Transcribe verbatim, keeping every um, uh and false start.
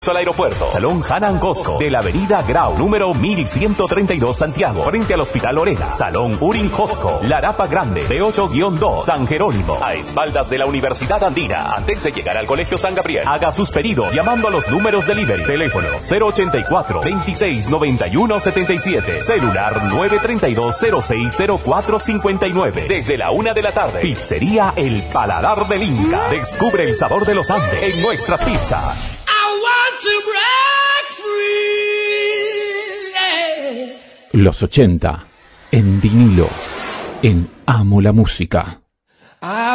Al aeropuerto, Salón Hanan Costco, de la avenida Grau, número mil ciento treinta y dos, Santiago, frente al Hospital Lorena. Salón Urin Costco, Larapa Grande, B ocho guión dos, San Jerónimo, a espaldas de la Universidad Andina, antes de llegar al Colegio San Gabriel. Haga sus pedidos llamando a los números delivery. Teléfono cero ochenta y cuatro, veintiséis, noventa y uno, setenta y siete. Celular nueve treinta y dos, cero seis, cero cuatro cincuenta y nueve. Desde la una de la tarde, Pizzería El Paladar del Inca. Descubre el sabor de los Andes en nuestras pizzas. To break free. Los ochenta en vinilo, en Amo la Música. I